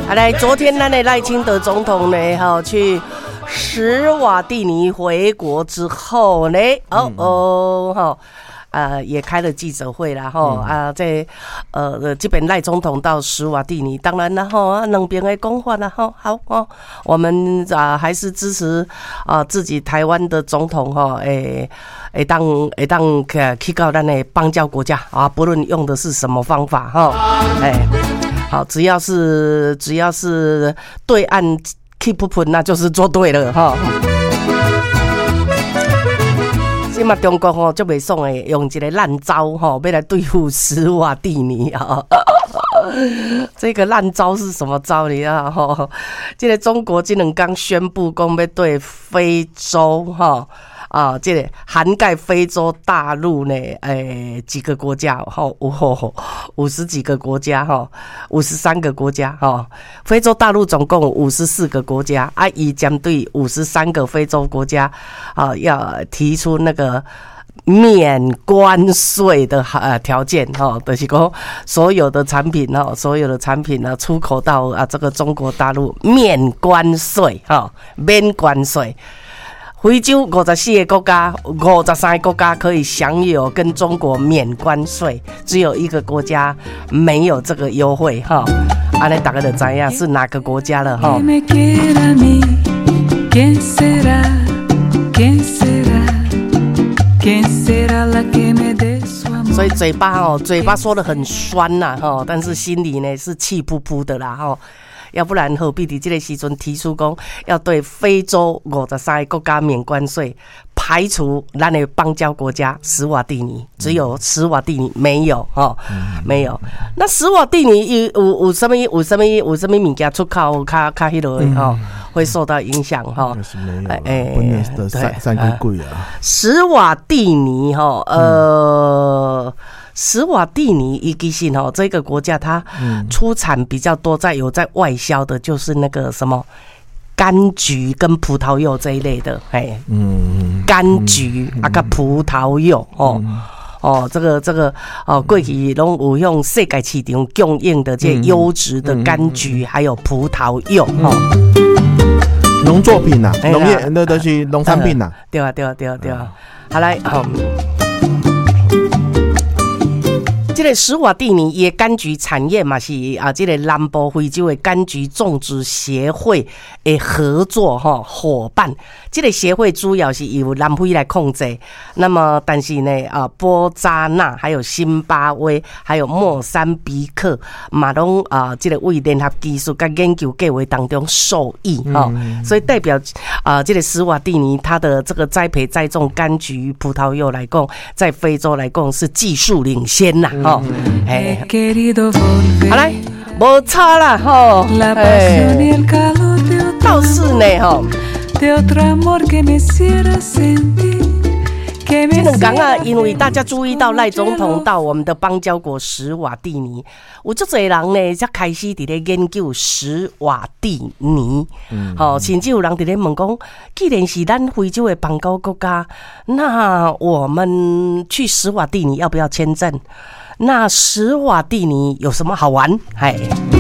来，昨天咱的赖清德总统呢，去史瓦蒂尼回国之后呢，也开了记者会啦，这边赖总统到史瓦蒂尼，当然啦，两边的讲法啦，好我们还是支持自己台湾的总统会当去到咱的邦交国家啊，不论用的是什么方法好，只要是对岸 keep 那就是做对了哈。现在中国就袂爽的，用一个烂招要来对付史瓦蒂尼这个烂招是什么招？你知道这个中国这两天宣布讲要对非洲这个涵盖非洲大陆呢，几个国家50几个国家53个国家非洲大陆总共54个国家以针对53个非洲国家要提出那个免关税的条件就是说所有的产品出口到这个中国大陆免关税免关税。非洲54个国家，53个国家可以享有跟中国免关税，只有一个国家没有这个优惠安尼大家就知道是哪个国家了所以嘴巴说得很酸呐但是心里呢是气噗噗的啦要不然何必在这个时阵提出讲要对非洲53个国家免关税，排除咱的邦交国家史瓦蒂尼，只有史瓦蒂尼没有没有。那史瓦蒂尼有什么物件出口较迄落的会受到影响本年的三个贵史瓦蒂尼史瓦蒂尼其实这个国家它出产比较多，有在外销的就是那个什么柑橘跟葡萄柚这一类的柑橘跟葡萄柚这个过去拢有向世界市场供应的这优质的柑橘还有葡萄柚农作品农业那都是农产品对啊好来这个史瓦蒂尼的柑橘产业嘛是这个南部非洲的柑橘种植协会的合作伙伴。这个协会主要是由南非来控制，那么但是呢波扎那还有辛巴威还有莫桑比克嘛拢这个为联合技术跟研究计划当中受益所以代表这个史瓦蒂尼它的这个栽培栽种柑橘葡萄柚来讲，在非洲来讲是技术领先好来没差啦倒是呢这两天因为大家注意到赖总统到我们的邦交国史瓦蒂尼，有很多人呢才开始在研究史瓦蒂尼甚至有人在问说既然是咱非洲的邦交国家，那我们去史瓦蒂尼要不要签证？那史瓦蒂尼有什么好玩？